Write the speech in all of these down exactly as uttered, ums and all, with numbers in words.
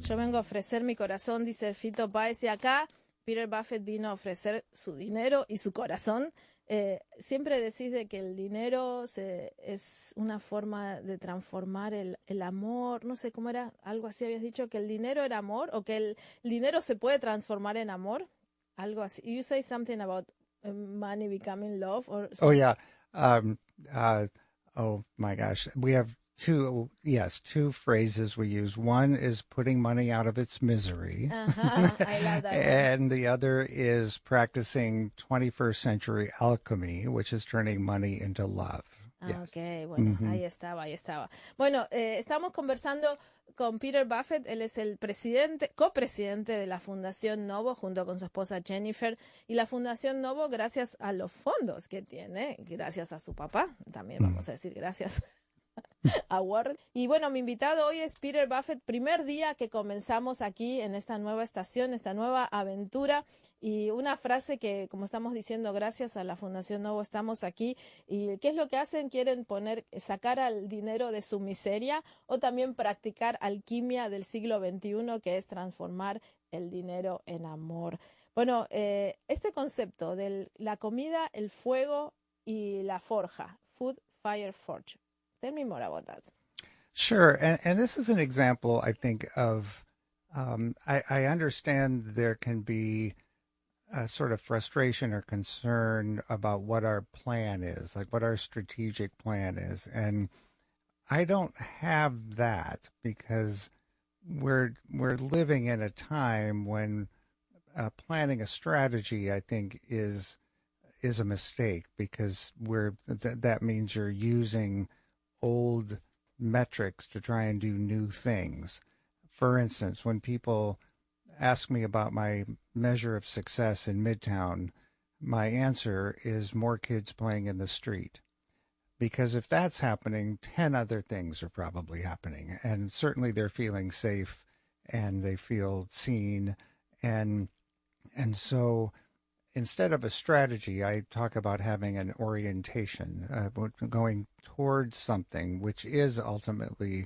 Yo vengo a ofrecer mi corazón, dice Fito Páez, y acá Peter Buffett vino a ofrecer su dinero y su corazón. Eh, siempre decís de que el dinero se, es una forma de transformar el, el amor, no sé cómo era, algo así habías dicho, que el dinero era amor, o que el, el dinero se puede transformar en amor, algo así. You say something about uh, money becoming love or something. Oh, yeah. Um, uh, oh, my gosh. We have two, yes, two phrases we use. One is putting money out of its misery. Uh-huh, I love that one. And the other is practicing twenty-first century alchemy, which is turning money into love. Ah, Yes. ok, bueno, Mhm. ahí estaba, ahí estaba. Bueno, eh, estamos conversando con Peter Buffett, él es el presidente, copresidente de la Fundación Novo junto con su esposa Jennifer, y la Fundación Novo gracias a los fondos que tiene, gracias a su papá, también vamos a decir gracias a Warren. Y bueno, mi invitado hoy es Peter Buffett, primer día que comenzamos aquí en esta nueva estación, esta nueva aventura, y una frase que, como estamos diciendo, gracias a la Fundación Novo estamos aquí. ¿Y qué es lo que hacen? Quieren poner, sacar al dinero de su miseria, o también practicar alquimia del siglo veintiuno, que es transformar el dinero en amor. Bueno, eh, este concepto de la comida, el fuego y la forja, Food, Fire, Forge. Tell me more about that. Sure. And, and this is an example, I think, of um, I, I understand there can be a sort of frustration or concern about what our plan is, like what our strategic plan is. And I don't have that because we're we're living in a time when uh, planning a strategy, I think, is is a mistake because we're th- that means you're using old metrics to try and do new things. For instance, when people ask me about my measure of success in Midtown, my answer is more kids playing in the street. Because if that's happening, ten other things are probably happening. And certainly they're feeling safe and they feel seen. And and so instead of a strategy, I talk about having an orientation, uh, going towards something which is ultimately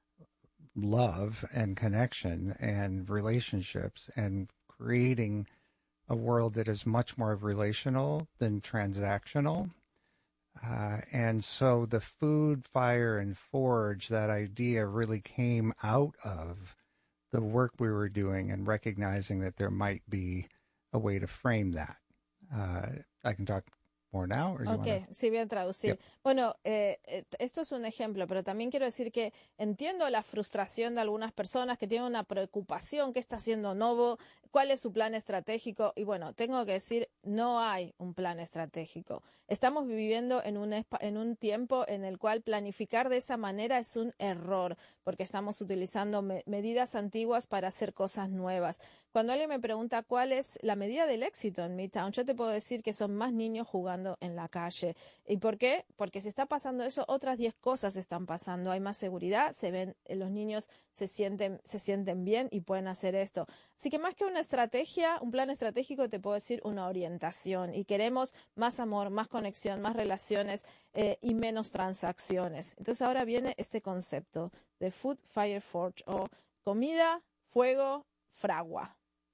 love and connection and relationships, and creating a world that is much more relational than transactional. Uh, and so the food, fire, and forge, that idea really came out of the work we were doing and recognizing that there might be a way to frame that. Uh, I can talk more now, or you Ok, want to? sí, voy a traducir. Yep. Bueno, eh, eh, esto es un ejemplo, pero también quiero decir que entiendo la frustración de algunas personas que tienen una preocupación. ¿Qué está haciendo Novo? ¿Cuál es su plan estratégico? Y bueno, tengo que decir, no hay un plan estratégico. Estamos viviendo en un, en un tiempo en el cual planificar de esa manera es un error, porque estamos utilizando me medidas antiguas para hacer cosas nuevas. Cuando alguien me pregunta cuál es la medida del éxito en Midtown, yo te puedo decir que son más niños jugando en la calle. ¿Y por qué? Porque si está pasando eso, otras diez cosas están pasando. Hay más seguridad, se ven, los niños se sienten, se sienten bien y pueden hacer esto. Así que más que una estrategia, un plan estratégico, te puedo decir una orientación. Y queremos más amor, más conexión, más relaciones eh, y menos transacciones. Entonces ahora viene este concepto de Food, Fire, Forge, o comida, fuego, fragua.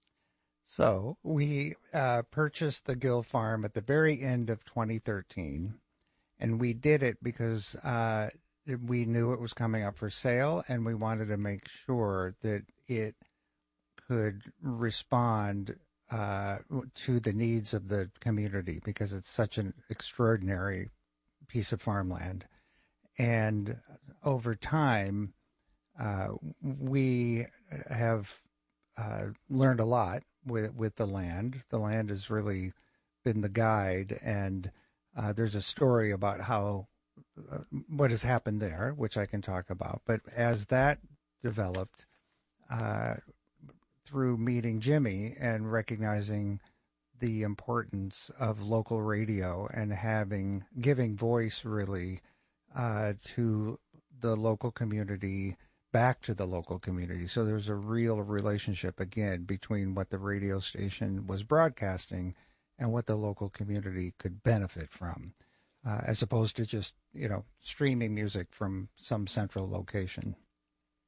So we uh, purchased the Gill Farm at the very end of twenty thirteen, and we did it because uh, we knew it was coming up for sale, and we wanted to make sure that it could respond uh, to the needs of the community, because it's such an extraordinary piece of farmland. And over time, uh, we have uh, learned a lot with with the land. The land has really been the guide, and uh, there's a story about how uh, what has happened there, which I can talk about. But as that developed, uh, through meeting Jimmy and recognizing the importance of local radio and having giving voice really uh, to the local community, back to the local community. So there's a real relationship, again, between what the radio station was broadcasting and what the local community could benefit from, uh, as opposed to just, you know, streaming music from some central location.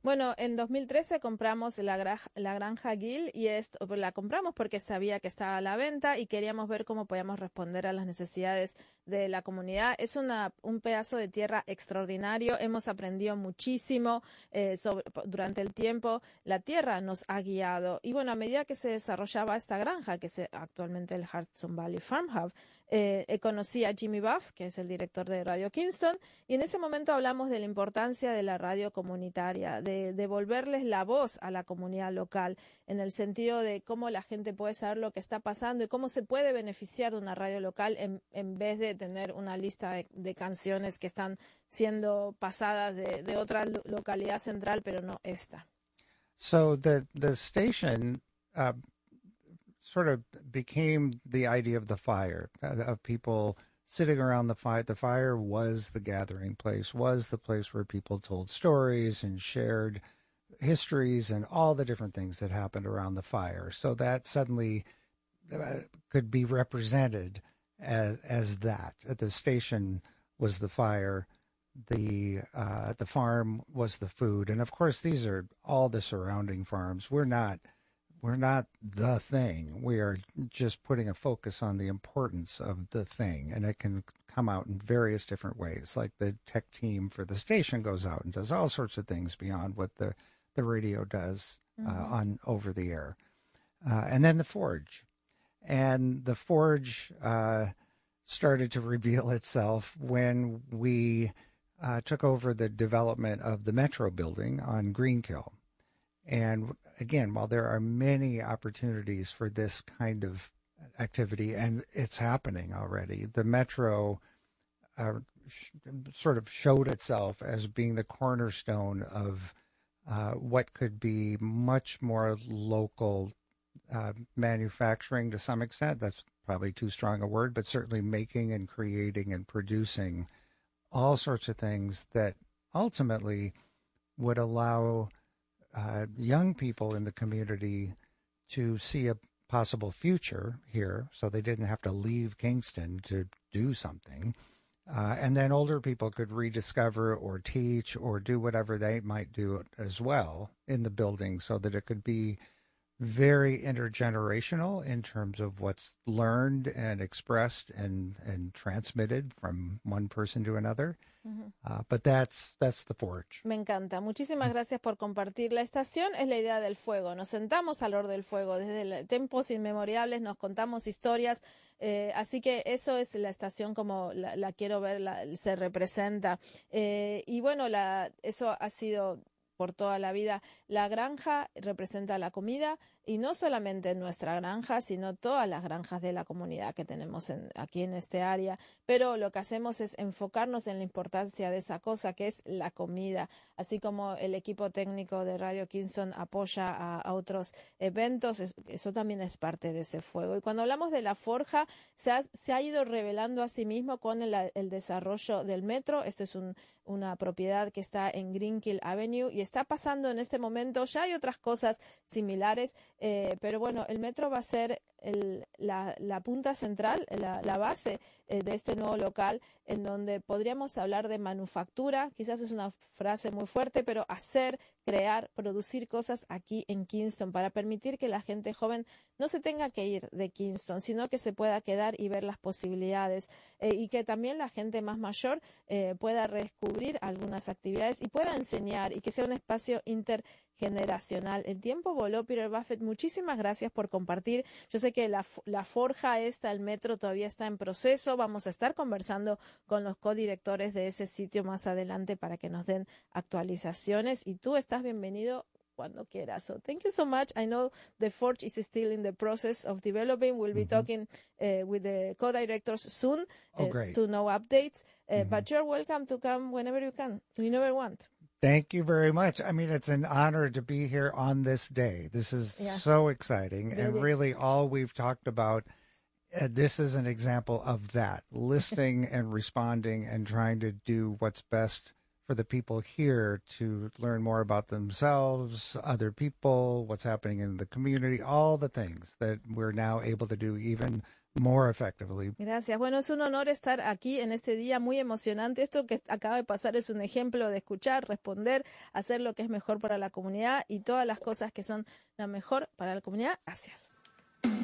Bueno, en dos mil trece compramos la, granja, la granja Gill y esto, la compramos porque sabía que estaba a la venta y queríamos ver cómo podíamos responder a las necesidades de la comunidad. Es una, un pedazo de tierra extraordinario. Hemos aprendido muchísimo eh, sobre, durante el tiempo. La tierra nos ha guiado. Y bueno, a medida que se desarrollaba esta granja, que es actualmente el Hudson Valley Farm Hub, eh, eh, conocí a Jimmy Buff, que es el director de Radio Kingston, y en ese momento hablamos de la importancia de la radio comunitaria, de devolverles la voz a la comunidad local, en el sentido de cómo la gente puede saber lo que está pasando y cómo se puede beneficiar de una radio local en, en vez de tener una lista de, de canciones que están siendo pasadas de, de otra localidad central, pero no esta. So the, the station uh, sort of became the idea of the fire, uh, of people sitting around the fire. The fire was the gathering place, was the place where people told stories and shared histories and all the different things that happened around the fire. So that suddenly uh, could be represented as as that. The station was the fire, the uh, the farm was the food, and of course these are all the surrounding farms. We're not we're not the thing. We are just putting a focus on the importance of the thing, and it can come out in various different ways. Like the tech team for the station goes out and does all sorts of things beyond what the the radio does uh, mm-hmm. on over the air, uh, and then the forge, and the forge uh, started to reveal itself when we uh, took over the development of the Metro building on Greenkill. And again, while there are many opportunities for this kind of activity, and it's happening already, the Metro uh, sh- sort of showed itself as being the cornerstone of uh, what could be much more local uh, manufacturing to some extent. That's probably too strong a word, but certainly making and creating and producing all sorts of things that ultimately would allow uh, young people in the community to see a possible future here, so they didn't have to leave Kingston to do something. Uh, and then older people could rediscover or teach or do whatever they might do as well in the building, so that it could be very intergenerational in terms of what's learned and expressed and, and transmitted from one person to another. Uh-huh. Uh, but that's, that's the forge. Me encanta. Muchísimas gracias por compartir. La estación es la idea del fuego. Nos sentamos alrededor del fuego. Desde tiempos inmemorables nos contamos historias. Eh, así que eso es la estación como la, la quiero ver, la, se representa. Eh, y bueno, la, eso ha sido por toda la vida. La granja representa la comida, y no solamente nuestra granja, sino todas las granjas de la comunidad que tenemos en, aquí en este área. Pero lo que hacemos es enfocarnos en la importancia de esa cosa que es la comida, así como el equipo técnico de Radio Kingston apoya a, a otros eventos. Es, eso también es parte de ese fuego. Y cuando hablamos de la forja, se ha, se ha ido revelando a sí mismo con el, el desarrollo del metro. Esto es un, una propiedad que está en Greenkill Avenue y está pasando en este momento. Ya hay otras cosas similares, eh, pero bueno, el metro va a ser el, la, la punta central, la, la base eh, de este nuevo local, en donde podríamos hablar de manufactura. Quizás es una frase muy fuerte, pero hacer, crear, producir cosas aquí en Kingston para permitir que la gente joven no se tenga que ir de Kingston, sino que se pueda quedar y ver las posibilidades, eh, y que también la gente más mayor eh, pueda redescubrir algunas actividades y pueda enseñar, y que sea un espacio intergeneracional. El tiempo voló, Peter Buffett. Muchísimas gracias por compartir. Yo sé que la, la forja esta, el metro, todavía está en proceso. Vamos a estar conversando con los codirectores de ese sitio más adelante para que nos den actualizaciones, y tú estás bienvenido cuando quieras. So thank you so much. I know the forge is still in the process of developing. We'll be mm-hmm. talking uh, with the co-directors soon uh, oh, great. to know updates. Uh, mm-hmm. But you're welcome to come whenever you can, whenever you want. Thank you very much. I mean, it's an honor to be here on this day. This is yeah. so exciting. It and is. Really all we've talked about, uh, this is an example of that, listening and responding and trying to do what's best for the people here to learn more about themselves, other people, what's happening in the community, all the things that we're now able to do even more effectively. Gracias. Bueno, es un honor estar aquí en este día muy emocionante. Esto que acaba de pasar es un ejemplo de escuchar, responder, hacer lo que es mejor para la comunidad y todas las cosas que son lo mejor para la comunidad. Gracias.